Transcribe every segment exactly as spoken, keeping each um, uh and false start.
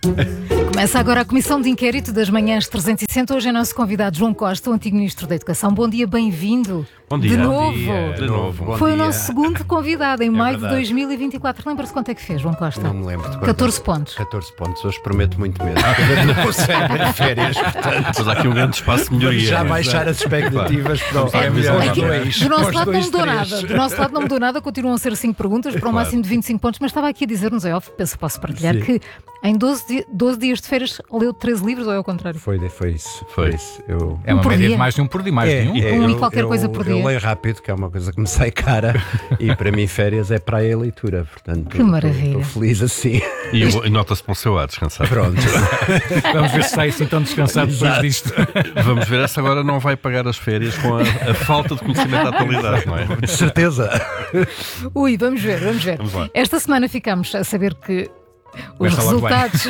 Começa agora a Comissão de Inquérito das Manhãs trezentos e sessenta. Hoje é nosso convidado João Costa, o antigo Ministro da Educação. Bom dia, bem-vindo. Bom dia. De Bom novo. dia. De novo. Bom Foi dia. o nosso segundo convidado em É maio verdade. de dois mil e vinte e quatro. Lembra-se quanto é que fez, João Costa? Não me lembro de quanto. catorze pontos. catorze pontos, hoje prometo muito menos. Não consigo ir de férias, portanto. Mas há aqui um grande espaço de melhoria. Já baixar as expectativas para o É melhor melhor os dois. Do nosso os lado não dois, mudou três. nada. Do nosso lado não mudou nada, continuam a ser cinco perguntas para um Claro. máximo de vinte e cinco pontos, mas estava aqui a dizer-nos, é óbvio, penso que posso partilhar, Sim. que em doze, di- doze dias de férias leu treze livros ou é ao contrário? Foi, foi isso. Foi. isso. Eu... É uma por média dia? de mais de um por dia, mais de um. É, Um e eu- qualquer eu- coisa por dia. Eu leio rápido, que é uma coisa que me sai cara, e para mim férias é praia e leitura, portanto. Que maravilha. Estou feliz assim. E, e nota-se pelo seu ar, descansar. Pronto. Vamos ver se sai assim tão descansado depois disto. Vamos ver se agora não vai pagar as férias com a, a falta de conhecimento da atualidade, não é? De certeza. Ui, vamos ver, vamos ver. Vamos lá. Esta semana ficámos a saber que os Começa logo bem. resultados,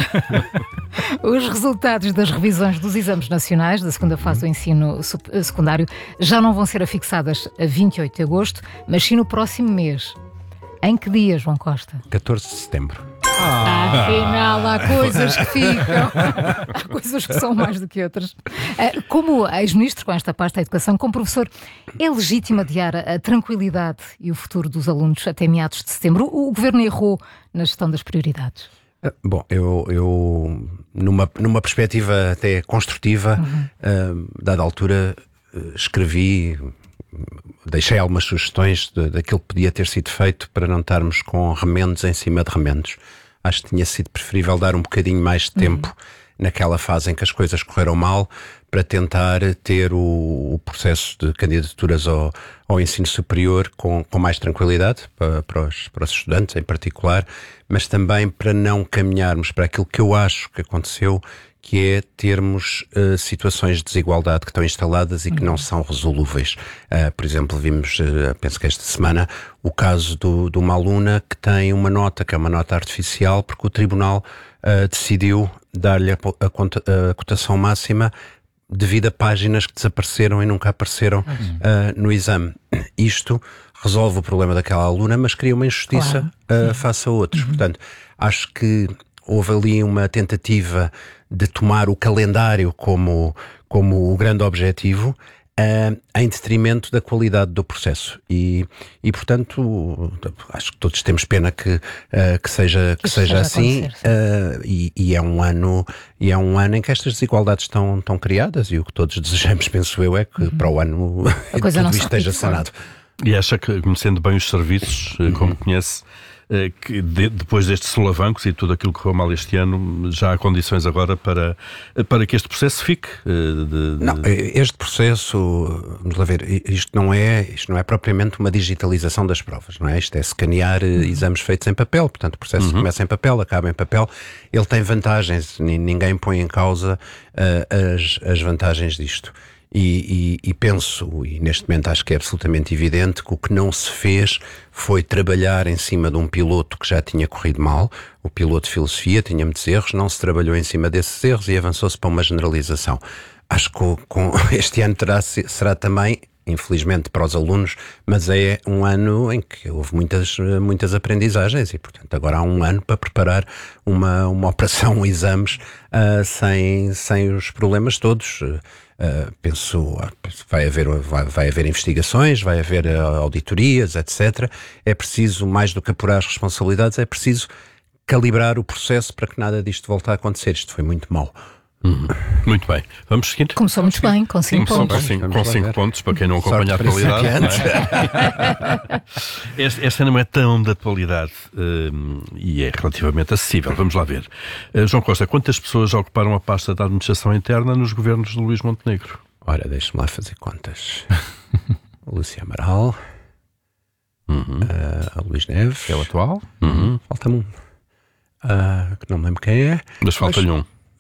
os resultados das revisões dos exames nacionais da segunda fase do ensino sup- secundário já não vão ser afixadas a vinte e oito de agosto, mas sim no próximo mês. Em que dia, João Costa? catorze de setembro. Afinal, há coisas que ficam. Há coisas que são mais do que outras. Ah, Como ex-ministro com esta pasta da educação, como professor, é legítimo adiar a a tranquilidade e o futuro dos alunos até meados de setembro? O o governo errou na gestão das prioridades? Ah, Bom, eu, eu numa, numa perspectiva até construtiva, ah, dada altura, ah, escrevi, deixei algumas sugestões de, daquilo que podia ter sido feito para não estarmos com remendos em cima de remendos. Acho que tinha sido preferível dar um bocadinho mais de tempo naquela fase em que as coisas correram mal, para tentar ter o, o processo de candidaturas ao, ao ensino superior com, com mais tranquilidade, para, para, os, para os estudantes em particular, mas também para não caminharmos para aquilo que eu acho que aconteceu, que é termos uh, situações de desigualdade que estão instaladas e que não são resolúveis. Uh, por exemplo, vimos, uh, penso que esta semana, o caso do, de uma aluna que tem uma nota, que é uma nota artificial, porque o tribunal uh, decidiu dar-lhe a, a, conta- a cotação máxima devido a páginas que desapareceram e nunca apareceram uh, no exame. Isto resolve o problema daquela aluna, mas cria uma injustiça uh, face a outros. Portanto, acho que houve ali uma tentativa de tomar o calendário como, como o grande objetivo, uh, em detrimento da qualidade do processo. E, e portanto, acho que todos temos pena que, uh, que seja, que isso seja esteja a assim. acontecer, Uh, e, e é um ano, e é um ano em que estas desigualdades estão, estão criadas, e o que todos desejamos, penso eu, é que para o ano coisa tudo não se isto esteja repita, claro. sanado. E acha que, conhecendo bem os serviços, eh, como conhece, eh, que de- depois destes solavancos e tudo aquilo que correu mal este ano, já há condições agora para, para que este processo fique? eh, de- de- Não, este processo, vamos lá ver, isto não é, isto não é propriamente uma digitalização das provas, não é? Isto é escanear eh, exames feitos em papel, portanto o processo começa em papel, acaba em papel. Ele tem vantagens, ni- ninguém põe em causa eh, as, as vantagens disto. E, e- e penso, e neste momento acho que é absolutamente evidente, que o que não se fez foi trabalhar em cima de um piloto que já tinha corrido mal. O piloto de filosofia tinha muitos erros, não se trabalhou em cima desses erros e avançou-se para uma generalização. Acho que o- com este ano terá, será também, infelizmente para os alunos, mas é um ano em que houve muitas, muitas aprendizagens e, portanto, agora há um ano para preparar uma, uma operação exames ah, sem, sem os problemas todos. Uh, penso, ah, penso vai haver, vai, vai haver investigações, vai haver uh, auditorias, etcétera. É preciso, mais do que apurar as responsabilidades, é preciso calibrar o processo para que nada disto volte a acontecer. Isto foi muito mau. Uhum. Muito bem. Vamos seguir? Começou muito bem, com cinco Começou pontos. com cinco, Vamos com lá cinco ver. pontos, para quem não acompanha a Sorte para atualidade. Não é? Este- Esta não é tão de atualidade hum, e é relativamente acessível. Vamos lá ver. Uh, João Costa, quantas pessoas já ocuparam a pasta da administração interna nos governos de Luís Montenegro? Ora, deixe-me lá fazer contas. Lúcia Amaral, Uhum. uh, a Luís Neves, É o atual? Uhum. falta-me um, uh, que não me lembro quem é. Mas falta-lhe um.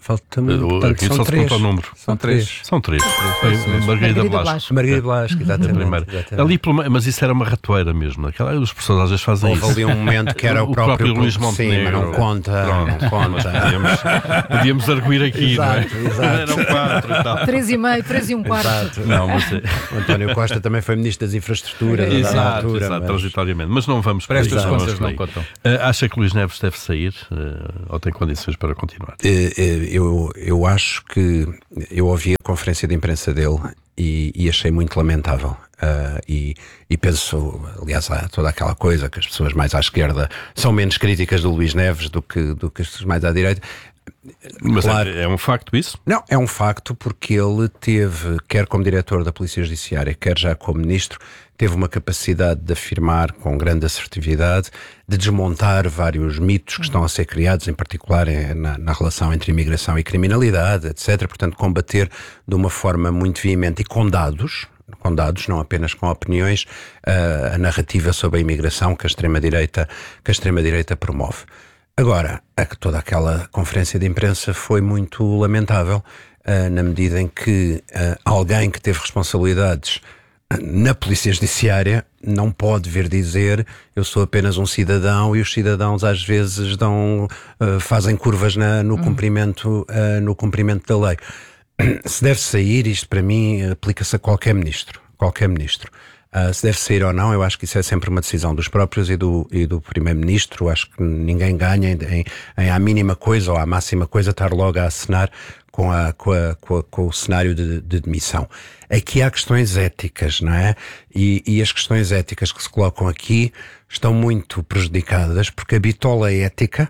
Falta-me, Uh, portanto, Aqui são só se três. conta o número. São três. São três. Foi Margarida Margarida Blasco. Blasco. Margarida Blasco, exatamente. Primeiro. exatamente. Ali, pelo me- mas isso era uma ratoeira mesmo. Aquela, os professores às vezes fazem Houve isso. ali um momento que era o, O próprio Luís Sim, Montenegro. mas não conta, Pronto. não conta. Podíamos, podíamos arguir aqui, Exato, não é? exato. Eram quatro e tal. Três e meio, três e um quarto. Exato. Não, mas é- O António Costa também foi Ministro das Infraestruturas a dada Exato, altura. exato, mas- transitoriamente. Mas não vamos Para estas aí, contas por aí. não contam. Uh, acha que Luís Neves deve sair uh, ou tem condições para continuar? Eh, eh, Eu, eu acho que eu ouvi a conferência de imprensa dele e, e achei muito lamentável. Uh, e, e penso, aliás, há toda aquela coisa que as pessoas mais à esquerda são menos críticas do Luís Neves do que, do que as pessoas mais à direita. Mas Claro. é, é um facto isso? Não, é um facto porque ele teve, quer como diretor da Polícia Judiciária, quer já como ministro, teve uma capacidade de afirmar com grande assertividade, de desmontar vários mitos que estão a ser criados, em particular na, na relação entre imigração e criminalidade, etcétera. Portanto, combater de uma forma muito veemente e com dados, com dados, não apenas com opiniões, a, a narrativa sobre a imigração que a extrema-direita, que a extrema-direita promove. Agora, a, toda aquela conferência de imprensa foi muito lamentável, uh, na medida em que uh, alguém que teve responsabilidades uh, na Polícia Judiciária não pode vir dizer eu sou apenas um cidadão e os cidadãos às vezes dão, uh, fazem curvas na, no, hum. cumprimento, uh, no cumprimento da lei. Se deve sair, isto para mim aplica-se a qualquer ministro, qualquer ministro. Uh, se deve sair ou não, eu acho que isso é sempre uma decisão dos próprios e do, e do Primeiro-Ministro. Acho que ninguém ganha em, em, em à mínima coisa ou à máxima coisa estar logo a assinar com, a, com, a, com, a, com o cenário de, de demissão. Aqui há questões éticas, não é? E, e as questões éticas que se colocam aqui estão muito prejudicadas porque a bitola ética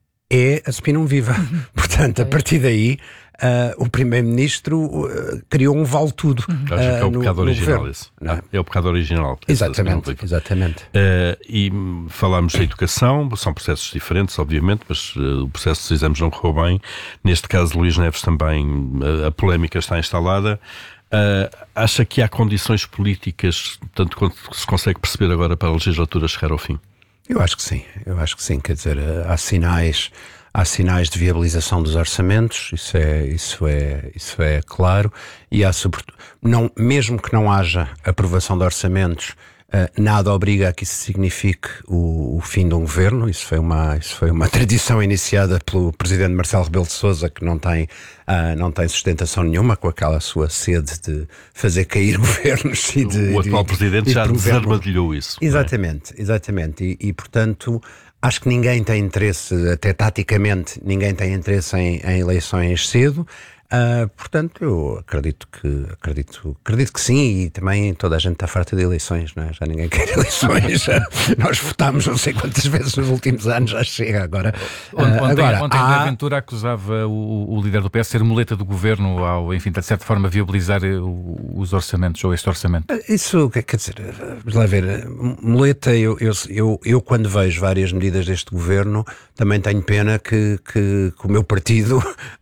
é a spinum viva. Portanto, a partir daí, uh, o Primeiro-Ministro uh, criou um vale-tudo. Acho que é o no, pecado no original governo. esse. Ah, é o pecado original. Exatamente, exatamente. Uh, e falámos da educação, são processos diferentes, obviamente, mas uh, o processo dos exames não correu bem. Neste caso, Luís Neves também, uh, a polémica está instalada. Uh, acha que há condições políticas, tanto quanto se consegue perceber agora, para a legislatura chegar ao fim? Eu acho que sim, eu acho que sim, quer dizer, há sinais, há sinais de viabilização dos orçamentos, isso é, isso é, isso é claro, e há sobretudo, não, mesmo que não haja aprovação de orçamentos, uh, nada obriga a que isso signifique o, o fim de um governo. Isso foi uma, isso foi uma tradição iniciada pelo presidente Marcelo Rebelo de Sousa, que não tem, uh, não tem sustentação nenhuma, com aquela sua sede de fazer cair governos e de... O atual de, presidente de já promover... desarmadilhou isso. Exatamente, exatamente, e, e portanto... Acho que ninguém tem interesse, até taticamente, ninguém tem interesse em, em eleições cedo. Uh, portanto, eu acredito que, acredito, acredito que sim, e também toda a gente está farta de eleições, não é? Já ninguém quer eleições. Nós votámos não sei quantas vezes nos últimos anos, já chega agora. Uh, Ontem, agora, ontem há... a Ventura acusava o, o líder do P S de ser muleta do governo ao, enfim, de certa forma, viabilizar os orçamentos, ou este orçamento. Isso, quer dizer, vamos lá ver, muleta, eu, eu, eu, eu quando vejo várias medidas deste governo, também tenho pena que, que, que o meu partido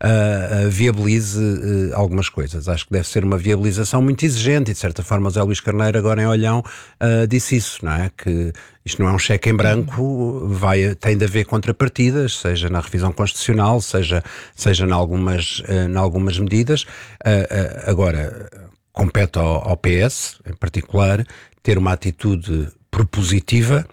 uh, viabilize Uh, algumas coisas. Acho que deve ser uma viabilização muito exigente e, de certa forma, o Zé Luís Carneiro, agora em Olhão, uh, disse isso, não é? Que isto não é um cheque em branco, vai, tem de haver contrapartidas, seja na revisão constitucional, seja, seja em algumas, uh, em algumas medidas. Uh, uh, agora, compete ao, ao P S, em particular, ter uma atitude propositiva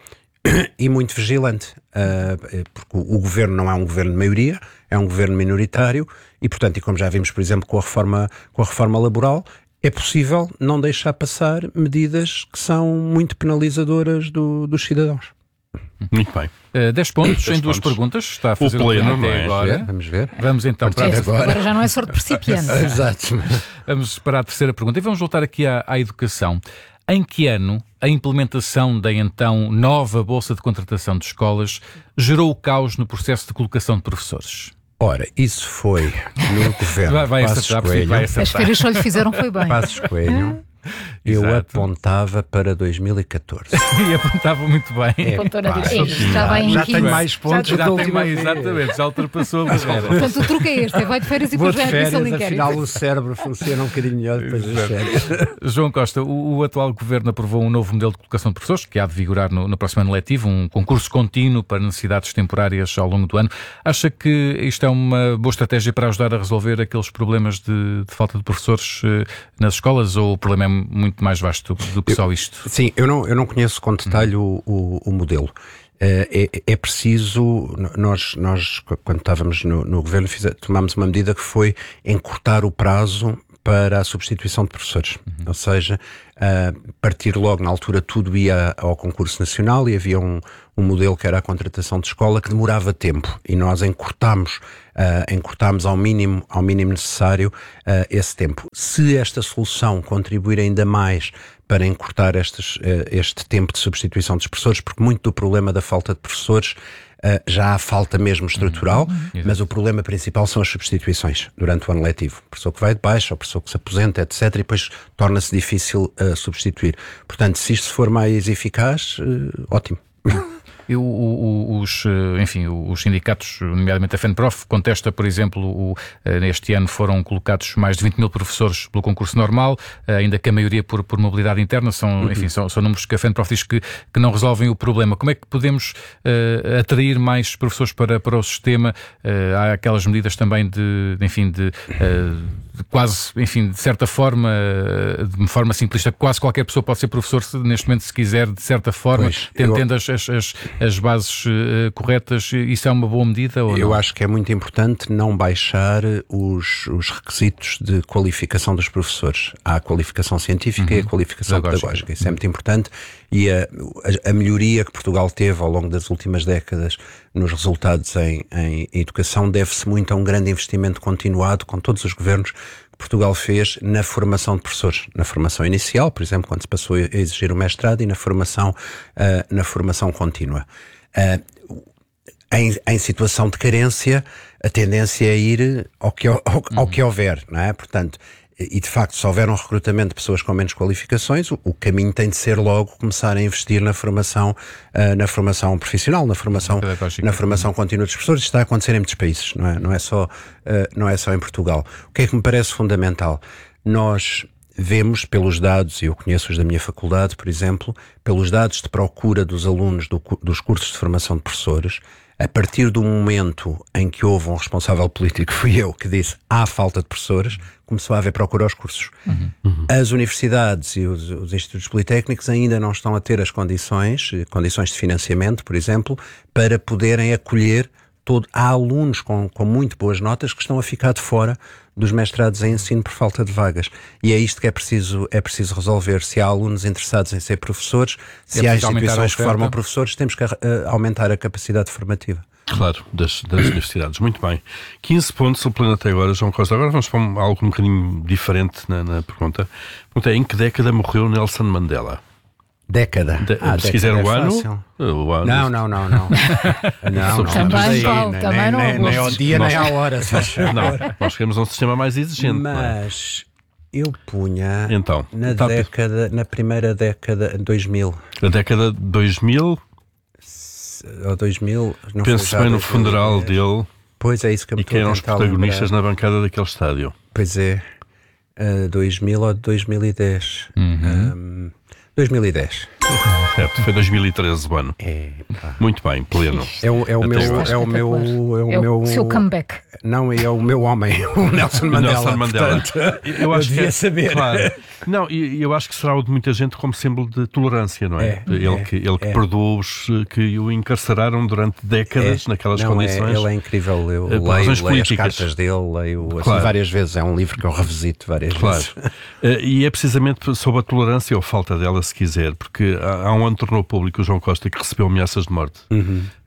e muito vigilante, uh, porque o, o governo não é um governo de maioria, é um governo minoritário e, portanto, e como já vimos, por exemplo, com a reforma, com a reforma laboral, é possível não deixar passar medidas que são muito penalizadoras do, dos cidadãos. Muito bem. Uh, dez pontos dez em duas pontos. perguntas. Está a fazer o pleno, o pleno até agora. É, vamos ver. Vamos então para, de a... agora. Agora já não é sorte principiante. Exato. vamos para a terceira pergunta e vamos voltar aqui à, à educação. Em que ano a implementação da então nova Bolsa de Contratação de Escolas gerou o caos no processo de colocação de professores? Ora, isso foi no governo Vai, vai Passos acertar, Coelho. vai As acertar. feiras só lhe fizeram foi bem. Passos Coelho, Eu Exato. apontava para dois mil e catorze. E apontava muito bem. Apontou na pá, direita. Ei, já vai em já quinze. tenho mais pontos Já- da Já tem última mais, vez. exatamente, já ultrapassou a barreira. Portanto, o truque é este: é vai de férias e Vou depois de vai à comissão férias, de inquérito. afinal o cérebro funciona um bocadinho melhor depois das férias. João Costa, o, o atual governo aprovou um novo modelo de colocação de professores que há de vigorar no, no próximo ano letivo, um concurso contínuo para necessidades temporárias ao longo do ano. Acha que isto é uma boa estratégia para ajudar a resolver aqueles problemas de, de falta de professores eh, nas escolas, ou o problema é muito mais vasto do, do que só isto? Sim, eu não, eu não conheço com detalhe o, o, o modelo. É, é preciso, nós, nós quando estávamos no, no governo, fiz, tomámos uma medida que foi encurtar o prazo para a substituição de professores. Uhum. Ou seja, uh, partir logo na altura tudo ia ao concurso nacional e havia um, um modelo que era a contratação de escola que demorava tempo e nós encurtámos, uh, encurtámos ao mínimo, ao mínimo necessário uh, esse tempo. Se esta solução contribuir ainda mais para encurtar estes, uh, este tempo de substituição dos professores, porque muito do problema da falta de professores Uh, já há falta mesmo estrutural, uhum. mas o problema principal são as substituições durante o ano letivo. O professor que vai de baixa, o professor que se aposenta, etcétera, e depois torna-se difícil uh, substituir. Portanto, se isto for mais eficaz, uh, ótimo. E o, o, os, enfim, os sindicatos, nomeadamente a FENPROF, contesta, por exemplo, o, neste ano foram colocados mais de vinte mil professores pelo concurso normal, ainda que a maioria por, por mobilidade interna, são, uhum. enfim, são, são números que a FENPROF diz que, que não resolvem o problema. Como é que podemos uh, atrair mais professores para, para o sistema? Uh, há aquelas medidas também de, de enfim, de, uh, de quase, enfim, de certa forma, de uma forma simplista, quase qualquer pessoa pode ser professor neste momento, se quiser, de certa forma, pois, tendo eu... as, as, as as bases uh, corretas. Isso é uma boa medida? Ou Eu não? acho que é muito importante não baixar os, os requisitos de qualificação dos professores. Há a qualificação científica uhum. e a qualificação pedagógica. pedagógica. Isso é muito importante e a, a, a melhoria que Portugal teve ao longo das últimas décadas nos resultados em, em educação deve-se muito a um grande investimento continuado com todos os governos que Portugal fez na formação de professores, na formação inicial, por exemplo, quando se passou a exigir o mestrado, e na formação, uh, na formação contínua. Uh, em, em situação de carência, a tendência é ir ao que, ao, ao que houver, não é? Portanto, e de facto, se houver um recrutamento de pessoas com menos qualificações, o, o caminho tem de ser logo começar a investir na formação, uh, na formação profissional, na formação, na formação contínua dos professores. Isto está a acontecer em muitos países, não é, não é só, uh, não é só em Portugal. O que é que me parece fundamental? Nós vemos pelos dados, e eu conheço os da minha faculdade, por exemplo, pelos dados de procura dos alunos do, dos cursos de formação de professores, a partir do momento em que houve um responsável político, fui eu, que disse há falta de professores, começou a haver procura aos cursos. Uhum. Uhum. As universidades e os, os institutos politécnicos ainda não estão a ter as condições, condições de financiamento, por exemplo, para poderem acolher todo. Há alunos com, com muito boas notas que estão a ficar de fora dos mestrados em ensino por falta de vagas. E é isto que é preciso, é preciso resolver. Se há alunos interessados em ser professores, se há instituições que formam professores, temos que uh, aumentar a capacidade formativa. Claro, das, das universidades. Muito bem. quinze pontos o plano até agora, João Costa. Agora vamos para um, algo um bocadinho diferente na, na pergunta. A pergunta é: em que década morreu Nelson Mandela? Década. De, ah, se década quiser é o, ano, o ano. Não, não, não, não. não, não. Também, Paulo, nem, também não. Nem, nem ao dia, nós, nem à hora. Não, nós queremos um sistema mais exigente. Mas eu punha então, na tá, década, na primeira década, dois mil. Na década de dois mil? Ou dois mil, não penso bem no funeral dele. Pois é isso que eu me E quem eram os protagonistas lembrar. na bancada daquele estádio? Pois é. Uh, dois mil ou dois mil e dez? Uhum. Um, dois mil e dez. Certo, foi dois mil e treze o ano. É, pá. Muito bem, pleno. É o, é o meu, é o meu, é o é meu, o seu comeback. Não, é o meu homem, o Nelson Mandela. Nelson Mandela. Portanto, eu acho eu devia que é, saber. Claro. Não, e eu acho que será o de muita gente como símbolo de tolerância, não é? É, ele é, que, ele que é. perdoou os que o encarceraram durante décadas É. naquelas não, condições. É, ele é incrível. Eu Uh, leio, razões leio as políticas. cartas dele, leio assim, Claro. várias vezes. É um livro que eu revisito várias Claro. vezes. Uh, e é precisamente sobre a tolerância ou falta dela, se quiser, porque há, há um ano tornou público o João Costa que recebeu ameaças de morte. Uhum.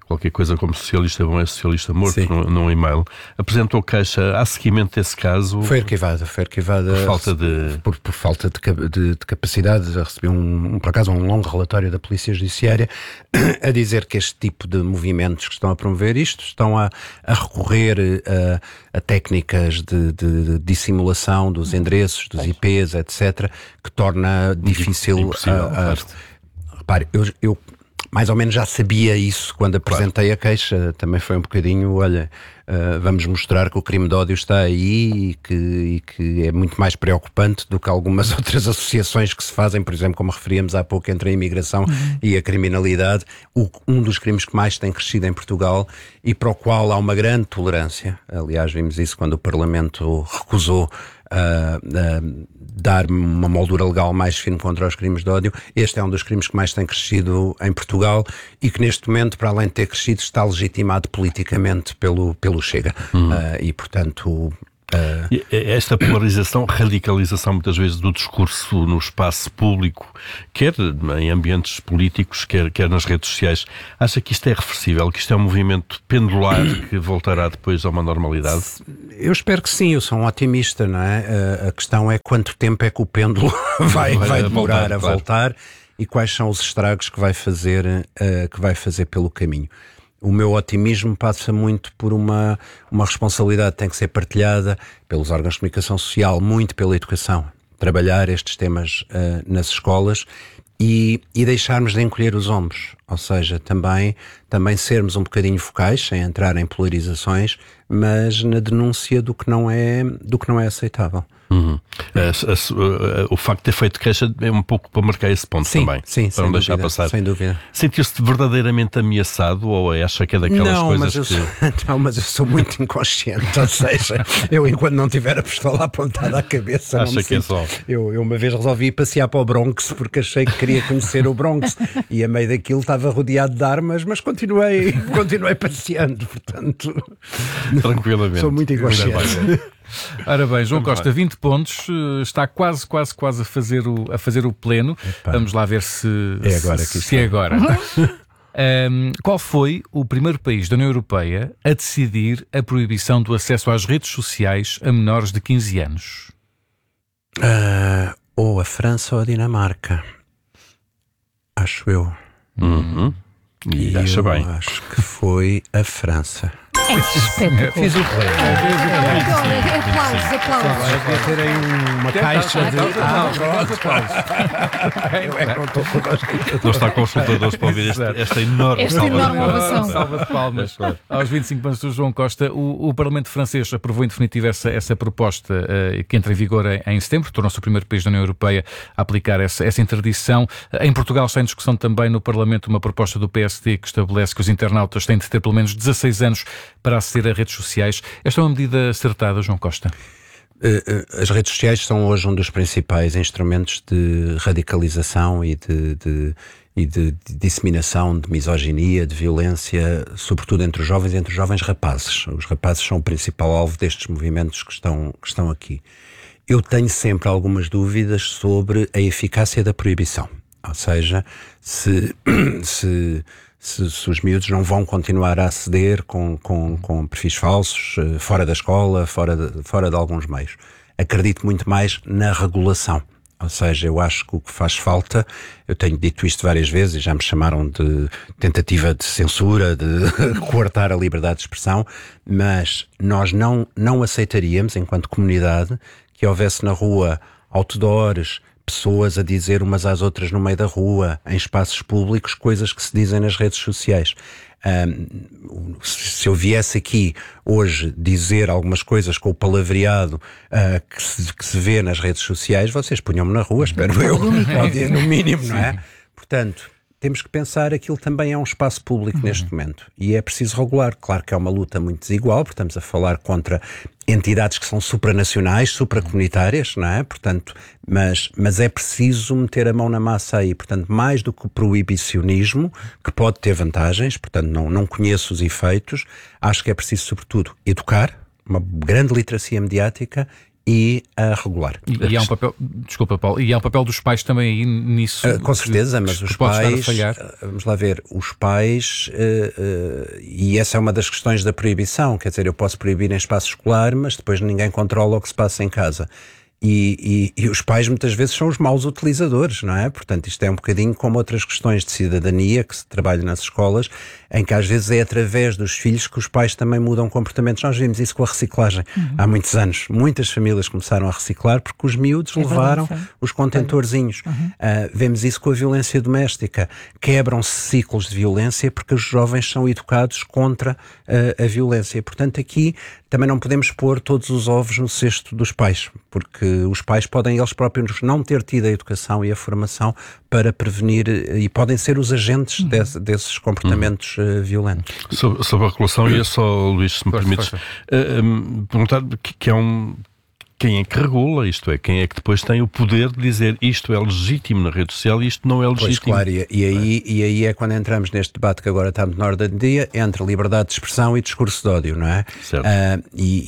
qualquer coisa como socialista bom é socialista morto, num, num e-mail, apresentou queixa. Há seguimento desse caso? Foi arquivada, foi arquivada por falta de, por, por falta de, de, de capacidade. Já recebi um, um, por acaso, um longo relatório da Polícia Judiciária a dizer que este tipo de movimentos que estão a promover isto estão a, a recorrer a, a técnicas de, de, de dissimulação dos endereços, dos I Ps, etcétera, que torna difícil. Impossível, a, a, repare, eu, eu mais ou menos já sabia isso quando apresentei claro. a queixa. Também foi um bocadinho, olha, uh, vamos mostrar que o crime de ódio está aí e que, e que é muito mais preocupante do que algumas outras associações que se fazem, por exemplo, como referíamos há pouco, entre a imigração uhum. e a criminalidade, o, um dos crimes que mais tem crescido em Portugal e para o qual há uma grande tolerância. Aliás, vimos isso quando o Parlamento recusou Uh, uh, dar uma moldura legal mais firme contra os crimes de ódio. Este é um dos crimes que mais tem crescido em Portugal e que neste momento, para além de ter crescido, está legitimado politicamente pelo, pelo Chega. Uhum. Uh, e portanto... Uh... Esta polarização, radicalização muitas vezes do discurso no espaço público, quer em ambientes políticos, quer, quer nas redes sociais, acha que isto é reversível, que isto é um movimento pendular que voltará depois a uma normalidade? Eu espero que sim, eu sou um otimista, não é? A questão é quanto tempo é que o pêndulo vai, vai, vai demorar voltar, a claro. voltar e quais são os estragos que vai fazer, uh, que vai fazer pelo caminho. O meu otimismo passa muito por uma, uma responsabilidade que tem que ser partilhada pelos órgãos de comunicação social, muito pela educação. Trabalhar estes temas uh, nas escolas e, e deixarmos de encolher os ombros. Ou seja, também, também sermos um bocadinho focais, sem entrar em polarizações, mas na denúncia do que não é, do que não é aceitável. Uhum. A, a, a, o facto de ter feito queixa é um pouco para marcar esse ponto sim, também. Sim, para não deixar dúvida, passar. Sem dúvida. Sentiu-se verdadeiramente ameaçado ou acha que é daquelas não, coisas mas eu que... Sou, não, mas eu sou muito inconsciente. Ou seja, eu enquanto não tiver a pistola apontada à cabeça, acha não me que sinto. É só. Eu, eu uma vez resolvi ir passear para o Bronx porque achei que queria conhecer o Bronx e a meio daquilo estava rodeado de armas, mas continuei, continuei passeando, portanto... Tranquilamente. Sou muito inconsciente. Ora bem, João Costa, vinte pontos, está quase, quase, quase a fazer o, a fazer o pleno. Epa. Vamos lá ver se é agora. Se, que se é agora. um, qual foi o primeiro país da União Europeia a decidir a proibição do acesso às redes sociais a menores de quinze anos? Uh, ou a França ou a Dinamarca. Acho eu. Uhum. E, e acha eu bem. Acho que foi a França. É espetacular. Fiz o play. Aplausos, aplausos. Vai ter aí uma caixa de. Não está consultadores para ouvir este, esta enorme Esta enorme ovação. Salva de palmas. Aos vinte e cinco anos do João Costa, o, o Parlamento francês aprovou em definitivo essa, essa proposta uh, que entra em vigor em, em setembro, tornou-se o primeiro país da União Europeia a aplicar essa, essa interdição. Em Portugal está em discussão também no Parlamento uma proposta do P S D que estabelece que os internautas têm de ter pelo menos dezasseis anos para aceder a redes sociais. Esta é uma medida acertada, João Costa? As redes sociais são hoje um dos principais instrumentos de radicalização e de, de, e de, de disseminação de misoginia, de violência, sobretudo entre os jovens e entre os jovens rapazes. Os rapazes são o principal alvo destes movimentos que estão, que estão aqui. Eu tenho sempre algumas dúvidas sobre a eficácia da proibição. Ou seja, se... se Se, se os miúdos não vão continuar a aceder com, com, com perfis falsos, fora da escola, fora de, fora de alguns meios. Acredito muito mais na regulação. Ou seja, eu acho que o que faz falta, eu tenho dito isto várias vezes e já me chamaram de tentativa de censura, de coartar a liberdade de expressão, mas nós não, não aceitaríamos, enquanto comunidade, que houvesse na rua outdoors, pessoas a dizer umas às outras no meio da rua, em espaços públicos, coisas que se dizem nas redes sociais. Um, se eu viesse aqui hoje dizer algumas coisas com o palavreado uh, que, se, que se vê nas redes sociais, vocês punham-me na rua, espero eu, no mínimo, não é? Portanto, temos que pensar que aquilo também é um espaço público uhum. neste momento e é preciso regular. Claro que é uma luta muito desigual, porque estamos a falar contra entidades que são supranacionais, supracomunitárias, não é? Portanto, mas, mas é preciso meter a mão na massa aí. Portanto, mais do que o proibicionismo, que pode ter vantagens, portanto, não, não conheço os efeitos, acho que é preciso, sobretudo, educar, uma grande literacia mediática e a regular. E, e há um papel, desculpa Paulo, e há um papel dos pais também aí nisso? Uh, com certeza, mas os pais, vamos lá ver, os pais, uh, uh, e essa é uma das questões da proibição, quer dizer, eu posso proibir em espaço escolar, mas depois ninguém controla o que se passa em casa. E, e, e os pais muitas vezes são os maus utilizadores, não é? Portanto, isto é um bocadinho como outras questões de cidadania que se trabalha nas escolas, em que às vezes é através dos filhos que os pais também mudam comportamentos. Nós vimos isso com a reciclagem uhum. há muitos anos. Muitas famílias começaram a reciclar porque os miúdos é levaram verdade, os contentorzinhos. Uhum. Uh, vemos isso com a violência doméstica. Quebram-se ciclos de violência porque os jovens são educados contra uh, a violência. Portanto, aqui também não podemos pôr todos os ovos no cesto dos pais, porque os pais podem eles próprios não ter tido a educação e a formação para prevenir e podem ser os agentes uhum. desse, desses comportamentos uhum. uh, violentos. Sobre, sobre a regulação, e é só, Luís, se me permites, uh, um, perguntar que, que é um... Quem é que regula, isto é, quem é que depois tem o poder de dizer isto é legítimo na rede social e isto não é legítimo? Pois, claro, e, e, aí, e aí é quando entramos neste debate que agora está na ordem do dia, entre liberdade de expressão e discurso de ódio, não é? Certo. Uh, e,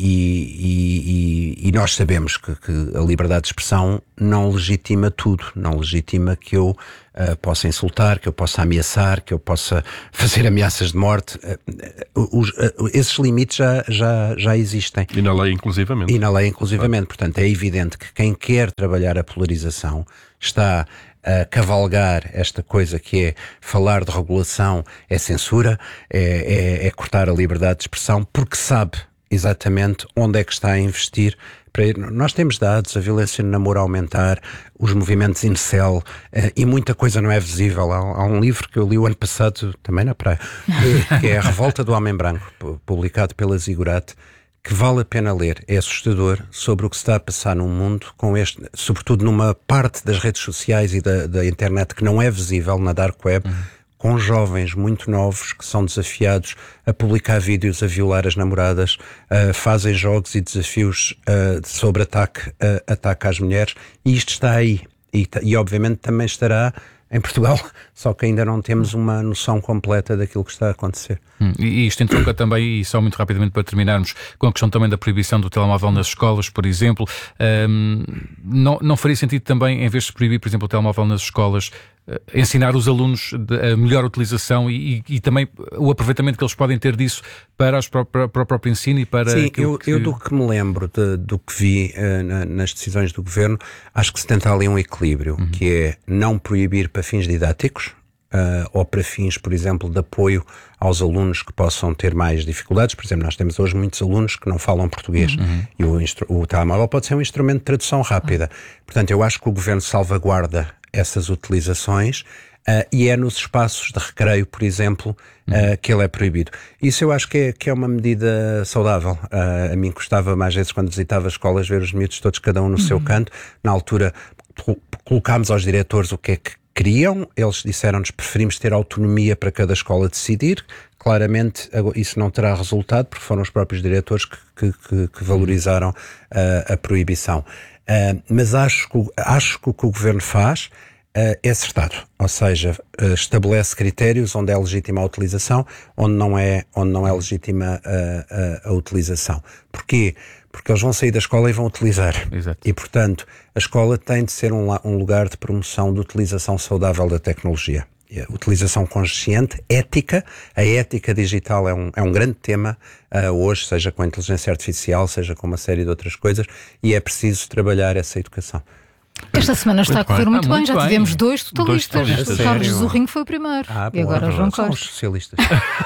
e, e, e nós sabemos que, que a liberdade de expressão não legitima tudo, não legitima que eu uh, possa insultar, que eu possa ameaçar, que eu possa fazer ameaças de morte. Uh, os, uh, esses limites já, já, já existem. E na lei inclusivamente. E na lei inclusivamente. Portanto, é evidente que quem quer trabalhar a polarização está a cavalgar esta coisa que é falar de regulação, é censura, é, é, é cortar a liberdade de expressão, porque sabe exatamente onde é que está a investir. Para ir. Nós temos dados, a violência no namoro a aumentar, os movimentos incel, uh, e muita coisa não é visível. Há, há um livro que eu li o ano passado, também na praia, que é A Revolta do Homem Branco, publicado pela Ziggurat, que vale a pena ler. É assustador sobre o que se está a passar num mundo, com este, sobretudo numa parte das redes sociais e da, da internet que não é visível, na dark web, uhum. com jovens muito novos que são desafiados a publicar vídeos a violar as namoradas, uh, fazem jogos e desafios uh, sobre ataque, uh, ataque às mulheres, e isto está aí. E, e obviamente também estará em Portugal, só que ainda não temos uma noção completa daquilo que está a acontecer. Hum, e isto entronca também, e só muito rapidamente para terminarmos, com a questão também da proibição do telemóvel nas escolas, por exemplo. Um, não, não faria sentido também, em vez de proibir, por exemplo, o telemóvel nas escolas, uh, ensinar os alunos a melhor utilização e, e, e também o aproveitamento que eles podem ter disso para, as, para, para o próprio ensino e para... Sim, eu, que... eu do que me lembro, de, do que vi uh, na, nas decisões do Governo, acho que se tenta ali um equilíbrio, uhum. que é não proibir para fins didáticos, Uh, ou para fins, por exemplo, de apoio aos alunos que possam ter mais dificuldades. Por exemplo, nós temos hoje muitos alunos que não falam português uhum. e o, instru- o telemóvel pode ser um instrumento de tradução rápida. Uhum. Portanto, eu acho que o Governo salvaguarda essas utilizações uh, e é nos espaços de recreio, por exemplo, uh, uhum. que ele é proibido. Isso eu acho que é, que é uma medida saudável. Uh, a mim custava mais vezes, quando visitava escolas, ver os miúdos todos, cada um no uhum. seu canto. Na altura, colocámos aos diretores o que é que queriam, eles disseram-nos que preferimos ter autonomia para cada escola decidir. Claramente isso não terá resultado, porque foram os próprios diretores que, que, que valorizaram uh, a proibição. Uh, mas acho que, acho que o que o Governo faz uh, é acertado, ou seja, uh, estabelece critérios onde é legítima a utilização, onde não é, onde não é legítima a, a, a utilização. Porquê? Porque eles vão sair da escola e vão utilizar. Exato. E, portanto, a escola tem de ser um, um lugar de promoção de utilização saudável da tecnologia. A utilização consciente, ética. A ética digital é um, é um grande tema uh, hoje, seja com a inteligência artificial, seja com uma série de outras coisas, e é preciso trabalhar essa educação. Esta semana está muito a correr bem. muito Ah, bem, muito já bem. tivemos dois totalistas. Dois totalistas. O Carlos Sério? Zorrinho foi o primeiro Ah, e bom, agora o João são os Costa. socialistas.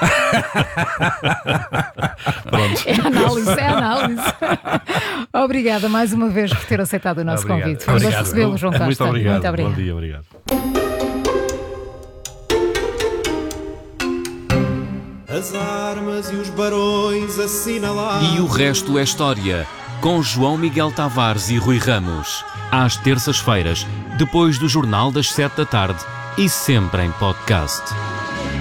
Pronto. É análise, é análise. Obrigada mais uma vez por ter aceitado o nosso Obrigado. convite. Vamos a Obrigado. recebê-lo, João Costa. Muito obrigado. Muito obrigado. Bom dia, obrigado. As armas e os barões assinalados. E o resto é história, com João Miguel Tavares e Rui Ramos. Às terças-feiras, depois do Jornal das Sete da Tarde e sempre em podcast.